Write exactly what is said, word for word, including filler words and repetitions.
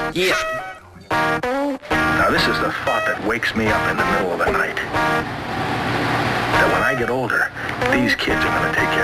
Yeah. Now, this is the thought that wakes me up in the middle of the night. That when I get older, these kids are going to take